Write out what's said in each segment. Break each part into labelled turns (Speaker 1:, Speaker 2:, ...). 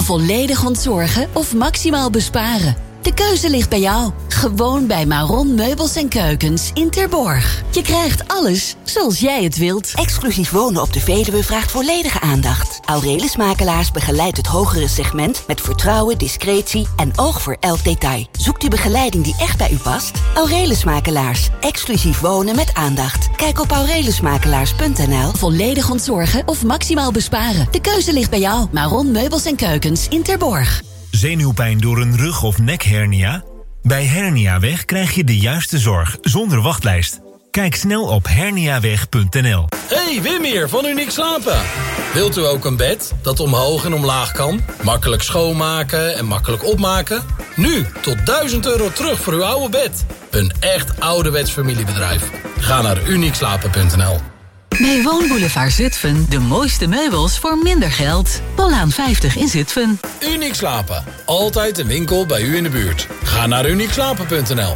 Speaker 1: Volledig ontzorgen of maximaal besparen? De keuze ligt bij jou. Gewoon bij Maron Meubels en Keukens in Terborg. Je krijgt alles zoals jij het wilt.
Speaker 2: Exclusief wonen op de Veluwe vraagt volledige aandacht. Aurelius Makelaars begeleidt het hogere segment met vertrouwen, discretie en oog voor elk detail. Zoekt u begeleiding die echt bij u past? Aurelius Makelaars. Exclusief wonen met aandacht. Kijk op aureliusmakelaars.nl.
Speaker 1: Volledig ontzorgen of maximaal besparen? De keuze ligt bij jou. Maron Meubels en Keukens in Terborg.
Speaker 3: Zenuwpijn door een rug- of nekhernia? Bij Herniaweg krijg je de juiste zorg zonder wachtlijst. Kijk snel op herniaweg.nl.
Speaker 4: Hey, Wim hier van Uniek Slapen. Wilt u ook een bed dat omhoog en omlaag kan? Makkelijk schoonmaken en makkelijk opmaken? Nu tot €1000 terug voor uw oude bed. Een echt ouderwets familiebedrijf. Ga naar uniekslapen.nl.
Speaker 5: Bij Woonboulevard Zutphen de mooiste meubels voor minder geld. Pollaan 50 in Zutphen.
Speaker 4: Uniek Slapen. Altijd een winkel bij u in de buurt. Ga naar uniekslapen.nl.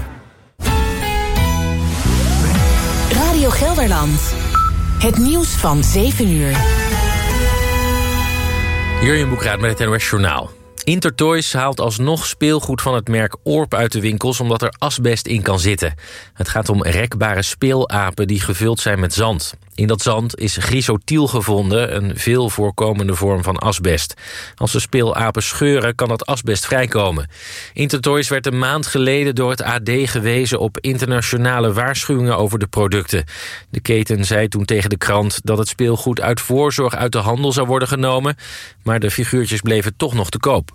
Speaker 6: Radio Gelderland. Het nieuws van 7 uur.
Speaker 7: Jurjen Boekraat met het NOS Journaal. Intertoys haalt alsnog speelgoed van het merk Orp uit de winkels omdat er asbest in kan zitten. Het gaat om rekbare speelapen die gevuld zijn met zand. In dat zand is chrysotiel gevonden, een veel voorkomende vorm van asbest. Als de speelapen scheuren, kan dat asbest vrijkomen. Intertoys werd een maand geleden door het AD gewezen op internationale waarschuwingen over de producten. De keten zei toen tegen de krant dat het speelgoed uit voorzorg uit de handel zou worden genomen, maar de figuurtjes bleven toch nog te koop.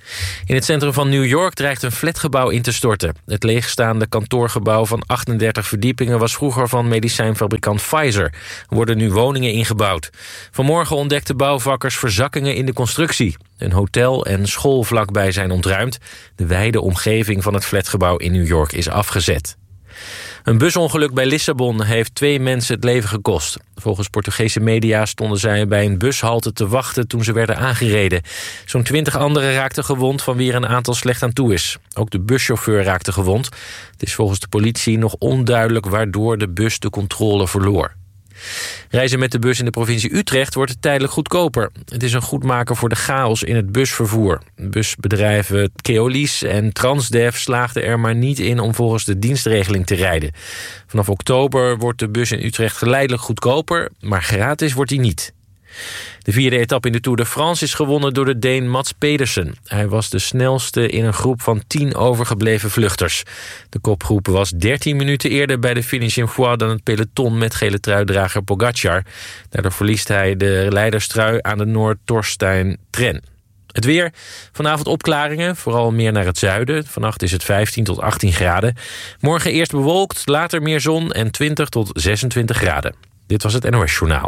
Speaker 7: In het centrum van New York dreigt een flatgebouw in te storten. Het leegstaande kantoorgebouw van 38 verdiepingen was vroeger van medicijnfabrikant Pfizer. Er worden nu woningen ingebouwd. Vanmorgen ontdekten bouwvakkers verzakkingen in de constructie. Een hotel en school vlakbij zijn ontruimd. De wijde omgeving van het flatgebouw in New York is afgezet. Een busongeluk bij Lissabon heeft 2 mensen het leven gekost. Volgens Portugese media stonden zij bij een bushalte te wachten toen ze werden aangereden. Zo'n 20 anderen raakten gewond, van wie er een aantal slecht aan toe is. Ook de buschauffeur raakte gewond. Het is volgens de politie nog onduidelijk waardoor de bus de controle verloor. Reizen met de bus in de provincie Utrecht wordt tijdelijk goedkoper. Het is een goedmaker voor de chaos in het busvervoer. Busbedrijven Keolis en Transdev slaagden er maar niet in om volgens de dienstregeling te rijden. Vanaf oktober wordt de bus in Utrecht geleidelijk goedkoper, maar gratis wordt die niet. De 4e etappe in de Tour de France is gewonnen door de Deen Mats Pedersen. Hij was de snelste in een groep van 10 overgebleven vluchters. De kopgroep was 13 minuten eerder bij de finish in Foix dan het peloton met gele truidrager Pogacar. Daardoor verliest hij de leiderstrui aan de Noord-Torstein Tren. Het weer, vanavond opklaringen, vooral meer naar het zuiden. Vannacht is het 15 tot 18 graden. Morgen eerst bewolkt, later meer zon en 20 tot 26 graden. Dit was het NOS Journaal.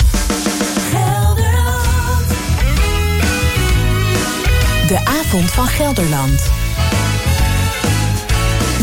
Speaker 6: De avond van Gelderland.